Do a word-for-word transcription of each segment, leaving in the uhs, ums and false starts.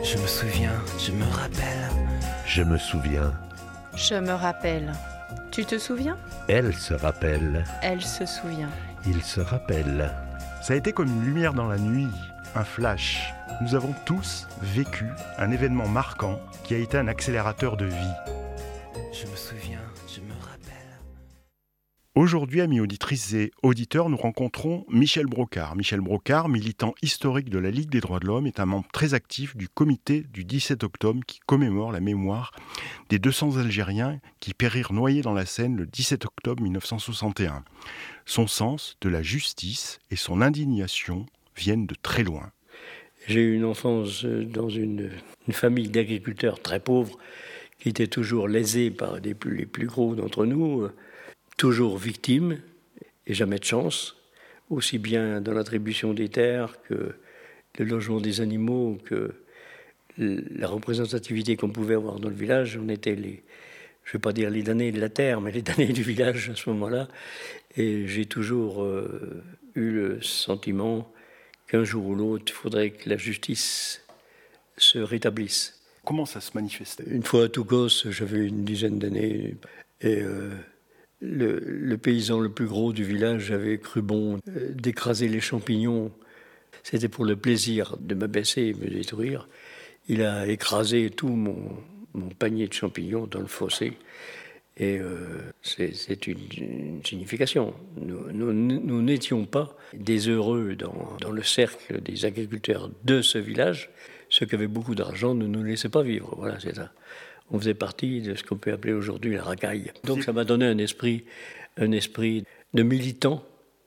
Je me souviens, je me rappelle. Je me souviens. Je me rappelle. Tu te souviens ? Elle se rappelle. Elle se souvient. Il se rappelle. Ça a été comme une lumière dans la nuit, un flash. Nous avons tous vécu un événement marquant qui a été un accélérateur de vie. Je me souviens, je me rappelle. Aujourd'hui, amis auditrices et auditeurs, nous rencontrons Michel Brocard. Michel Brocard, militant historique de la Ligue des droits de l'homme, est un membre très actif du comité du dix-sept octobre qui commémore la mémoire des deux cents Algériens qui périrent noyés dans la Seine le dix-sept octobre mille neuf cent soixante et un. Son sens de la justice et son indignation viennent de très loin. J'ai eu une enfance dans une, une famille d'agriculteurs très pauvres qui étaient toujours lésés par les plus, les plus gros d'entre nous, toujours victimes et jamais de chance, aussi bien dans l'attribution des terres que le logement des animaux, que la représentativité qu'on pouvait avoir dans le village. On était les, je ne vais pas dire les damnés de la terre, mais les damnés du village à ce moment-là. Et j'ai toujours euh, eu le sentiment qu'un jour ou l'autre, il faudrait que la justice se rétablisse. Comment ça se manifestait ? Une fois à Tougos, j'avais une dizaine d'années, et euh, le, le paysan le plus gros du village avait cru bon euh, d'écraser les champignons. C'était pour le plaisir de m'abaisser et me détruire. Il a écrasé tout mon, mon panier de champignons dans le fossé. Et euh, c'est, c'est une, une signification. Nous, nous, nous n'étions pas des heureux dans, dans le cercle des agriculteurs de ce village. Ceux qui avaient beaucoup d'argent ne nous laissaient pas vivre. Voilà, c'est ça. On faisait partie de ce qu'on peut appeler aujourd'hui la racaille. Donc ça m'a donné un esprit, un esprit de militant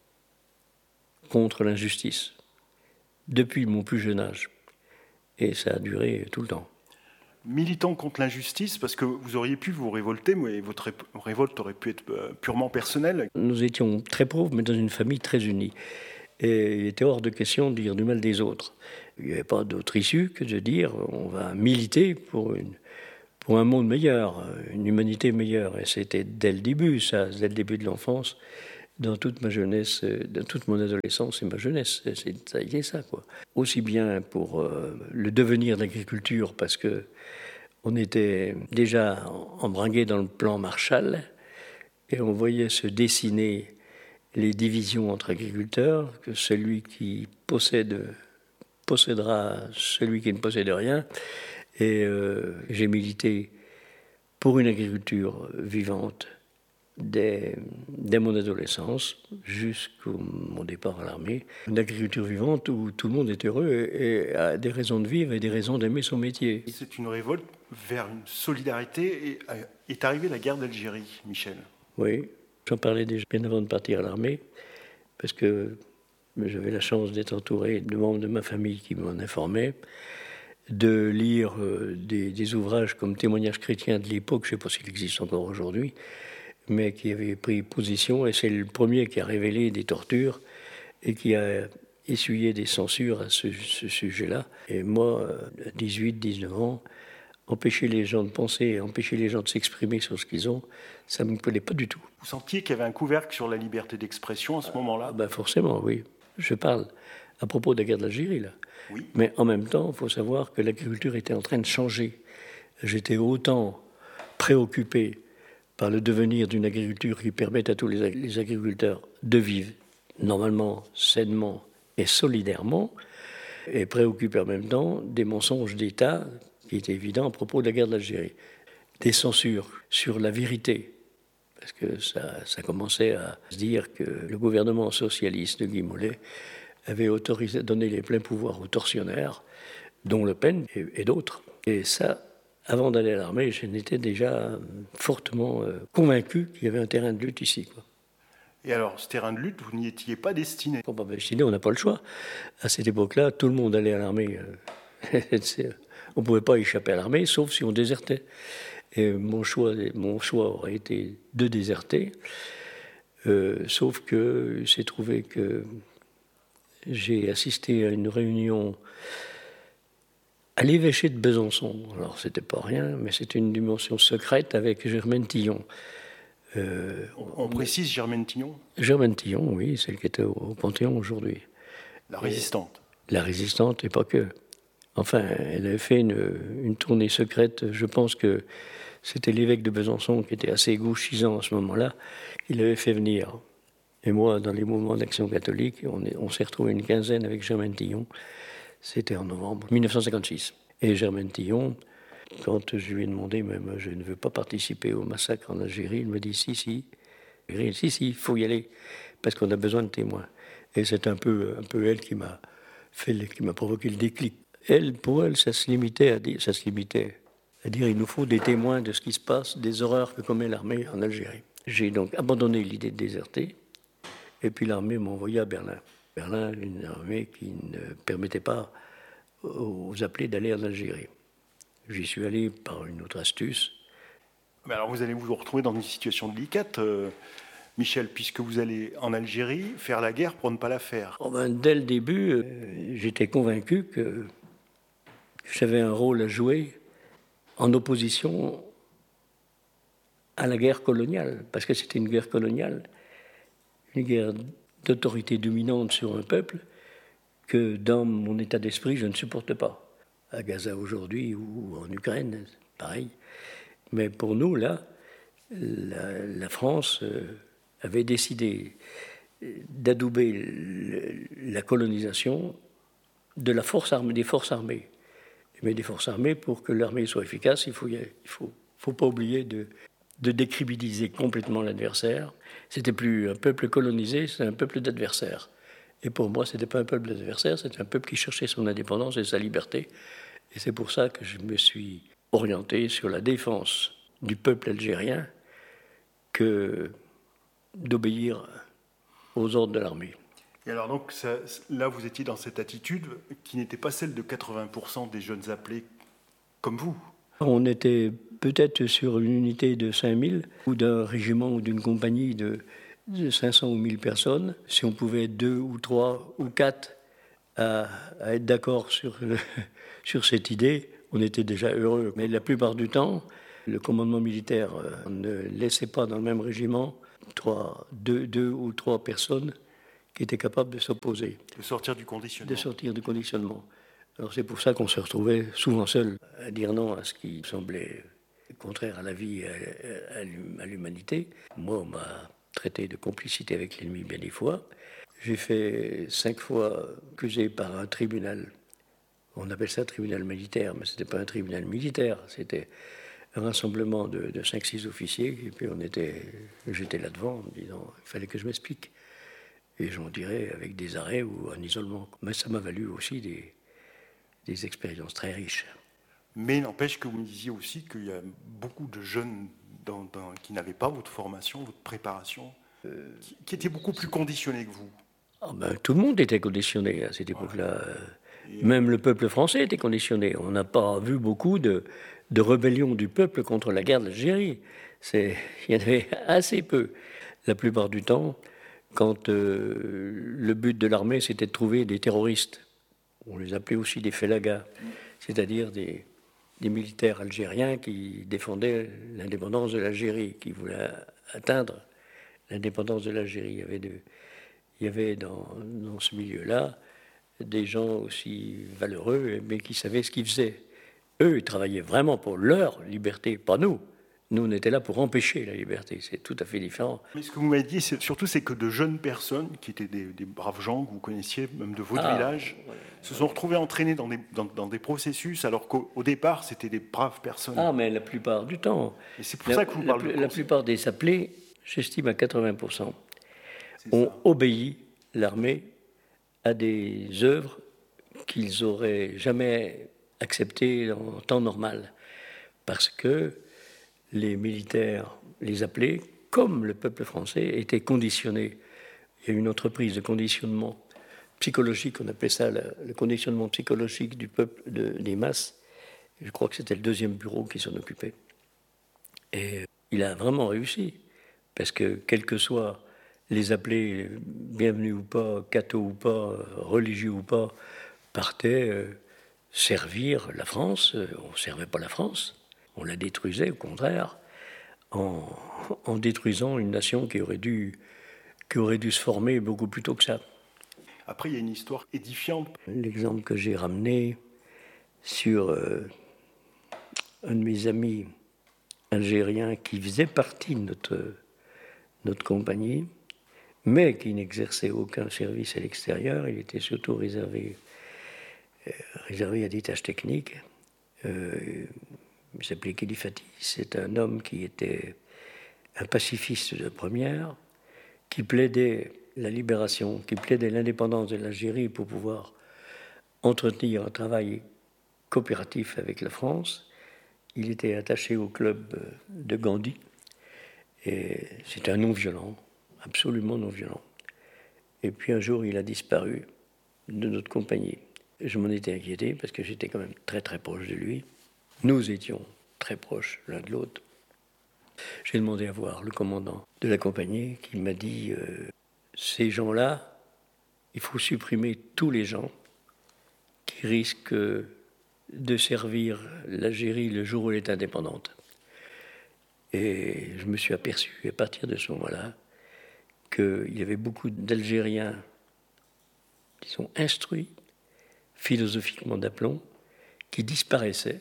contre l'injustice, depuis mon plus jeune âge. Et ça a duré tout le temps. Militant contre l'injustice, parce que vous auriez pu vous révolter, mais votre révolte aurait pu être purement personnelle. Nous étions très pauvres, mais dans une famille très unie. Et il était hors de question de dire du mal des autres. Il n'y avait pas d'autre issue que de dire on va militer pour, une, pour un monde meilleur, une humanité meilleure. Et c'était dès le début, ça, dès le début de l'enfance, dans toute ma jeunesse, dans toute mon adolescence et ma jeunesse. C'est, ça y est, ça, quoi. Aussi bien pour euh, le devenir de l'agriculture, parce que on était déjà embringués dans le plan Marshall, et on voyait se dessiner les divisions entre agriculteurs, que celui qui possède possédera celui qui ne possède rien. Et euh, j'ai milité pour une agriculture vivante dès, dès mon adolescence jusqu'au mon départ à l'armée. Une agriculture vivante où tout le monde est heureux et, et a des raisons de vivre et des raisons d'aimer son métier. C'est une révolte vers une solidarité. Et est arrivée la guerre d'Algérie, Michel. Oui, j'en parlais déjà bien avant de partir à l'armée, parce que j'avais la chance d'être entouré de membres de ma famille qui m'en informaient, de lire euh, des, des ouvrages comme Témoignages chrétiens de l'époque, je ne sais pas s'il existe encore aujourd'hui, mais qui avait pris position, et c'est le premier qui a révélé des tortures et qui a essuyé des censures à ce, ce sujet-là. Et moi, à dix-huit dix-neuf ans, empêcher les gens de penser, empêcher les gens de s'exprimer sur ce qu'ils ont, ça ne me plaît pas du tout. Vous sentiez qu'il y avait un couvercle sur la liberté d'expression à ce moment-là ? Ah ben forcément, oui. Je parle à propos de la guerre d'Algérie, là. Oui. Mais en même temps, il faut savoir que l'agriculture était en train de changer. J'étais autant préoccupé par le devenir d'une agriculture qui permette à tous les, ag- les agriculteurs de vivre normalement, sainement et solidairement, et préoccupé en même temps des mensonges d'État qui étaient évidents à propos de la guerre d'Algérie. Des censures sur la vérité, parce que ça, ça commençait à se dire que le gouvernement socialiste de Guy Mollet avait autorisé, donné les pleins pouvoirs aux tortionnaires, dont Le Pen et, et d'autres. Et ça, avant d'aller à l'armée, je n'étais déjà fortement euh, convaincu qu'il y avait un terrain de lutte ici, quoi. Et alors, ce terrain de lutte, vous n'y étiez pas destiné ? Bon, bah, destiné, on n'a pas le choix. À cette époque-là, tout le monde allait à l'armée. On ne pouvait pas échapper à l'armée, sauf si on désertait. Et mon choix, mon choix aurait été de déserter, euh, sauf que s'est trouvé que j'ai assisté à une réunion à l'évêché de Besançon. Alors, c'était pas rien, mais c'était une dimension secrète avec Germaine Tillon. Euh, on, on précise Germaine Tillon ? Germaine Tillon, oui, celle qui était au, au Panthéon aujourd'hui. La résistante. Et la résistante, et pas que. Enfin, elle avait fait une, une tournée secrète. Je pense que c'était l'évêque de Besançon qui était assez gauchisant à ce moment-là. Il l'avait fait venir. Et moi, dans les mouvements d'action catholique, on, est, on s'est retrouvé une quinzaine avec Germaine Tillon. C'était en novembre dix-neuf cent cinquante-six. Et Germaine Tillon, quand je lui ai demandé, même je ne veux pas participer au massacre en Algérie, il me dit si, si, si, si, il faut y aller, parce qu'on a besoin de témoins. Et c'est un peu, un peu elle qui m'a fait, qui m'a provoqué le déclic. Elle, pour elle, ça se limitait à dire, ça se limitait à dire, il nous faut des témoins de ce qui se passe, des horreurs que commet l'armée en Algérie. J'ai donc abandonné l'idée de déserter, et puis l'armée m'a envoyé à Berlin. Berlin, une armée qui ne permettait pas aux appelés d'aller en Algérie. J'y suis allé par une autre astuce. Mais alors vous allez vous retrouver dans une situation délicate, euh, Michel, puisque vous allez en Algérie faire la guerre pour ne pas la faire. Oh ben, dès le début, euh, j'étais convaincu que j'avais un rôle à jouer en opposition à la guerre coloniale, parce que c'était une guerre coloniale, une guerre d'autorité dominante sur un peuple que dans mon état d'esprit, je ne supporte pas. À Gaza aujourd'hui ou en Ukraine, pareil. Mais pour nous, là, la, la France euh, avait décidé d'adouber le, la colonisation de la force armée, des forces armées. Mais des forces armées, pour que l'armée soit efficace, il faut, il faut, faut pas oublier de, de décribiliser complètement l'adversaire. C'était plus un peuple colonisé, c'est un peuple d'adversaires. Et pour moi, ce n'était pas un peuple d'adversaires, c'était un peuple qui cherchait son indépendance et sa liberté. Et c'est pour ça que je me suis orienté sur la défense du peuple algérien que d'obéir aux ordres de l'armée. Et alors donc, ça, là, vous étiez dans cette attitude qui n'était pas celle de quatre-vingts pour cent des jeunes appelés comme vous. On était peut-être sur une unité de cinq mille, ou d'un régiment ou d'une compagnie de, de cinq cents ou mille personnes. Si on pouvait être deux ou trois ou quatre à, à être d'accord sur, le, sur cette idée, on était déjà heureux. Mais la plupart du temps, le commandement militaire ne laissait pas dans le même régiment trois, deux, deux ou trois personnes qui étaient capables de s'opposer. De sortir du conditionnement. De sortir du conditionnement. Alors c'est pour ça qu'on se retrouvait souvent seul à dire non à ce qui semblait contraire à la vie et à l'humanité. Moi, on m'a traité de complicité avec l'ennemi bien des fois. J'ai fait cinq fois accusé par un tribunal. On appelle ça tribunal militaire, mais ce n'était pas un tribunal militaire, c'était un rassemblement de, de cinq six officiers, et puis on était, j'étais là devant en me disant il fallait que je m'explique. Et j'en dirais avec des arrêts ou un isolement. Mais ça m'a valu aussi des, des expériences très riches. Mais il n'empêche que vous me disiez aussi qu'il y a beaucoup de jeunes dans, dans, qui n'avaient pas votre formation, votre préparation, euh, qui, qui étaient beaucoup plus conditionnés que vous. Oh ben, tout le monde était conditionné à cette époque-là. Ouais. Même le peuple français était conditionné. On n'a pas vu beaucoup de, de rébellions du peuple contre la guerre d'Algérie. C'est, il y en avait assez peu. La plupart du temps, quand euh, le but de l'armée, c'était de trouver des terroristes, on les appelait aussi des félagas, c'est-à-dire des, des militaires algériens qui défendaient l'indépendance de l'Algérie, qui voulaient atteindre l'indépendance de l'Algérie. Il y avait, de, il y avait dans, dans ce milieu-là des gens aussi valeureux, mais qui savaient ce qu'ils faisaient. Eux, ils travaillaient vraiment pour leur liberté, pas nous. Nous, on était là pour empêcher la liberté. C'est tout à fait différent. Mais ce que vous m'avez dit, c'est, surtout, c'est que de jeunes personnes, qui étaient des, des braves gens que vous connaissiez, même de votre ah, village, ouais, se sont retrouvés entraînés dans des, dans, dans des processus, alors qu'au au départ, c'était des braves personnes. Ah, mais la plupart du temps. Et c'est pour la, ça que vous la, parlez de La plupart des appelés, j'estime à quatre-vingts pour cent, c'est ont ça. obéi, l'armée, à des œuvres qu'ils n'auraient jamais acceptées en temps normal. Parce que les militaires, les appelés, comme le peuple français, étaient conditionnés. Il y a une entreprise de conditionnement psychologique, on appelait ça le, le conditionnement psychologique du peuple, de, des masses. Je crois que c'était le deuxième bureau qui s'en occupait. Et il a vraiment réussi, parce que quels que soient les appelés, bienvenus ou pas, cathos ou pas, religieux ou pas, partaient euh, servir la France. On ne servait pas la France. On la détruisait, au contraire, en, en détruisant une nation qui aurait, dû, qui aurait dû se former beaucoup plus tôt que ça. Après, il y a une histoire édifiante. L'exemple que j'ai ramené, sur euh, un de mes amis algériens qui faisait partie de notre, notre compagnie, mais qui n'exerçait aucun service à l'extérieur. Il était surtout réservé, euh, réservé à des tâches techniques. Euh, il s'appelait Khelifati. C'est un homme qui était un pacifiste de première, qui plaidait la libération, qui plaidait l'indépendance de l'Algérie pour pouvoir entretenir un travail coopératif avec la France. Il était attaché au club de Gandhi et c'était un non-violent, absolument non-violent. Et puis un jour, il a disparu de notre compagnie. Je m'en étais inquiété parce que j'étais quand même très très proche de lui. Nous étions très proches l'un de l'autre. J'ai demandé à voir le commandant de la compagnie qui m'a dit euh, ces gens-là, il faut supprimer tous les gens qui risquent de servir l'Algérie le jour où elle est indépendante. Et je me suis aperçu à partir de ce moment-là qu'il y avait beaucoup d'Algériens qui sont instruits, philosophiquement d'aplomb, qui disparaissaient.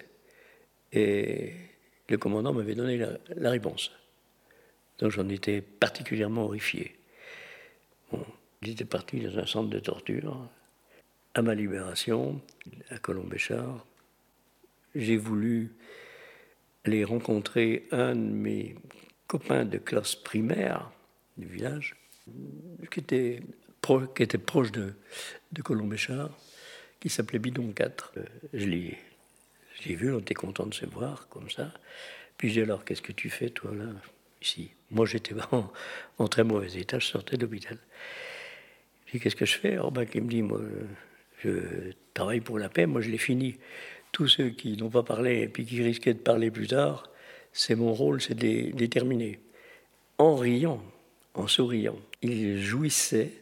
Et le commandant m'avait donné la, la réponse. Donc j'en étais particulièrement horrifié. Bon, il était parti dans un centre de torture. À ma libération, à Colombéchard, j'ai voulu aller rencontrer un de mes copains de classe primaire du village, qui était, pro, qui était proche de, de Colombéchard, qui s'appelait Bidon quatre. Je l'ai, je l'ai vu, on était content de se voir, comme ça. Puis j'ai dit, alors, qu'est-ce que tu fais, toi, là, ici? Moi, j'étais en, en très mauvais état, je sortais de l'hôpital. J'ai dit, qu'est-ce que je fais? Alors, ben, il me dit, moi, je travaille pour la paix, moi, je l'ai fini. Tous ceux qui n'ont pas parlé et puis qui risquaient de parler plus tard, c'est mon rôle, c'est de les, de les terminer. En riant, en souriant, il jouissait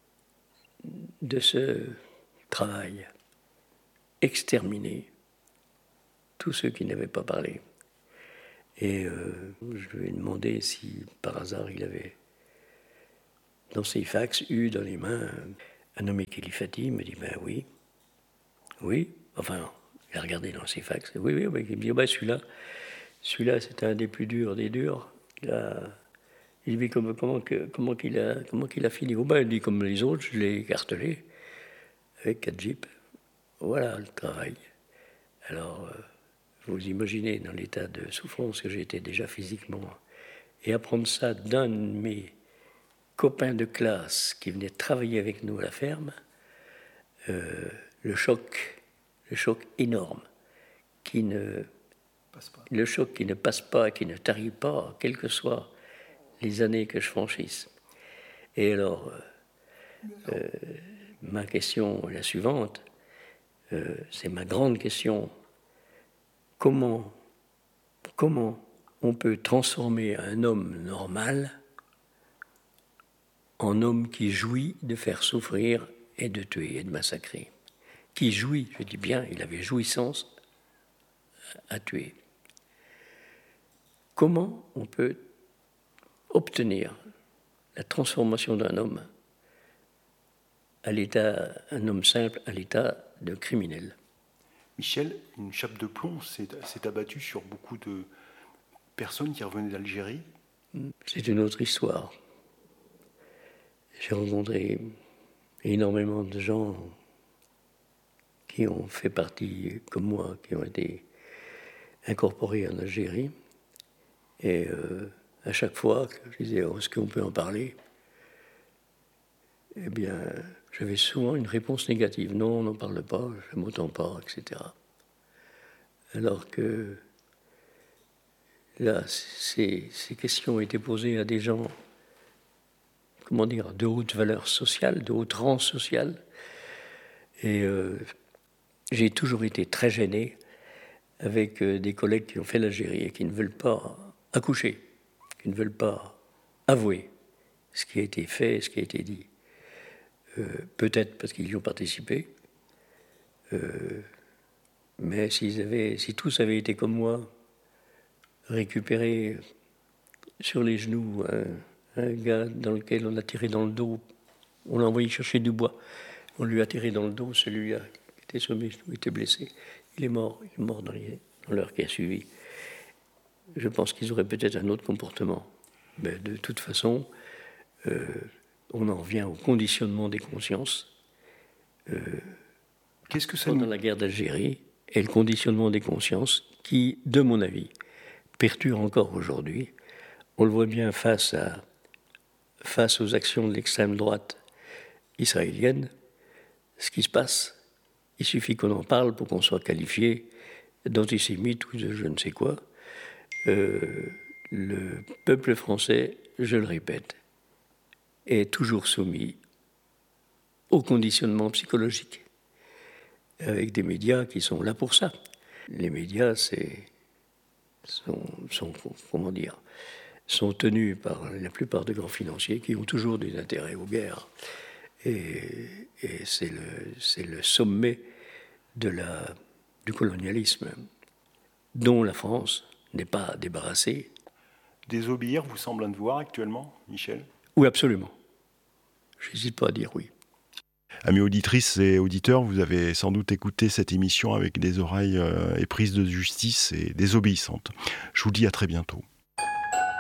de ce travail. Exterminer tous ceux qui n'avaient pas parlé. Et euh, je lui ai demandé si, par hasard, il avait, dans ses fax, eu dans les mains un nommé Khelifati. Il me dit, ben oui, oui, enfin... Il a regardé dans ses fax. Oui, oui, oui. Il me dit, oh ben celui-là, celui-là, c'était un des plus durs des durs. Il, a, il dit, comment, comment, comment, qu'il a, comment qu'il a fini? Oh ben, il dit, comme les autres, je l'ai écartelé avec quatre jeeps. Voilà le travail. Alors, euh, vous imaginez dans l'état de souffrance que j'étais déjà physiquement. Et apprendre ça d'un de mes copains de classe qui venait travailler avec nous à la ferme, euh, le choc... Le choc énorme, qui ne, passe pas. Le choc qui ne passe pas, qui ne tarit pas, quelles que soient les années que je franchisse. Et alors, euh, euh, ma question est la suivante, euh, c'est ma grande question. Comment, comment on peut transformer un homme normal en homme qui jouit de faire souffrir et de tuer et de massacrer? Qui jouit, je dis bien, il avait jouissance à tuer. Comment on peut obtenir la transformation d'un homme à l'état, un homme simple, à l'état de criminel? Michel, une chape de plomb s'est, s'est abattue sur beaucoup de personnes qui revenaient d'Algérie. C'est une autre histoire. J'ai rencontré énormément de gens qui ont fait partie, comme moi, qui ont été incorporés en Algérie. Et euh, à chaque fois que je disais, oh, est-ce qu'on peut en parler? Eh bien, j'avais souvent une réponse négative. Non, on n'en parle pas, je ne m'entends pas, et cetera. Alors que là, ces, ces questions ont été posées à des gens, comment dire, de haute valeur sociale, de haute rang sociale. Et euh, j'ai toujours été très gêné avec des collègues qui ont fait l'Algérie et qui ne veulent pas accoucher, qui ne veulent pas avouer ce qui a été fait, ce qui a été dit. Euh, peut-être parce qu'ils y ont participé, euh, mais s'ils avaient, si tous avaient été comme moi, récupérer sur les genoux un, un gars dans lequel on a tiré dans le dos, on l'a envoyé chercher du bois, on lui a tiré dans le dos, celui-là était sommé, il était blessé. Il est mort, il est mort dans, les, dans l'heure qui a suivi. Je pense qu'ils auraient peut-être un autre comportement. Mais de toute façon, euh, on en revient au conditionnement des consciences. Euh, Qu'est-ce que ça pendant nous... la guerre d'Algérie, et le conditionnement des consciences qui, de mon avis, perturbe encore aujourd'hui. On le voit bien face, à, face aux actions de l'extrême droite israélienne, ce qui se passe. Il suffit qu'on en parle pour qu'on soit qualifié d'antisémite ou de je ne sais quoi. Euh, le peuple français, je le répète, est toujours soumis au conditionnement psychologique, avec des médias qui sont là pour ça. Les médias, c'est, sont, sont, comment dire, sont tenus par la plupart des grands financiers qui ont toujours des intérêts aux guerres. Et, et c'est, le, c'est le sommet de la, du colonialisme, dont la France n'est pas débarrassée. Désobéir vous semble un devoir actuellement, Michel ? Oui, absolument. Je n'hésite pas à dire oui. Amis auditrices et auditeurs, vous avez sans doute écouté cette émission avec des oreilles éprises de justice et désobéissantes. Je vous dis à très bientôt.